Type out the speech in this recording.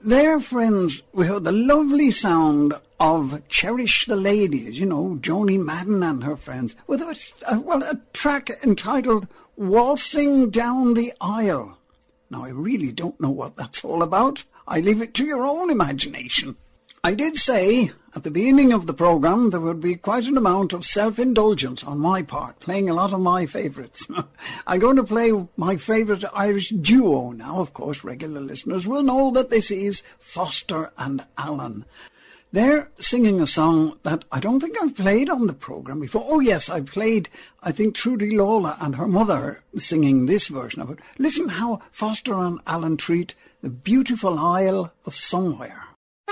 There, friends, we heard the lovely sound of Cherish the Ladies, you know, Joni Madden and her friends, with a track entitled Waltzing Down the Aisle. Now, I really don't know what that's all about. I leave it to your own imagination. I did say at the beginning of the programme there would be quite an amount of self-indulgence on my part, playing a lot of my favourites. I'm going to play my favourite Irish duo now. Of course, regular listeners will know that this is Foster and Allen. They're singing a song that I don't think I've played on the programme before. Oh, yes, I played, I think, Trudy Lola and her mother singing this version of it. Listen how Foster and Allen treat the beautiful Isle of Somewhere.